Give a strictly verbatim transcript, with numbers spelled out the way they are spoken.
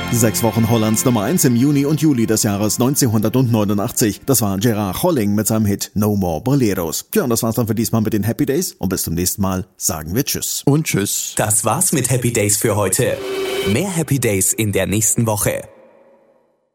Sechs Wochen Hollands Nummer eins im Juni und Juli des Jahres neunzehnhundertneunundachtzig. Das war Gerard Holling mit seinem Hit No More Boleros. Tja, und das war's dann für diesmal mit den Happy Days. Und bis zum nächsten Mal sagen wir Tschüss. Und Tschüss. Das war's mit Happy Days für heute. Mehr Happy Days in der nächsten Woche.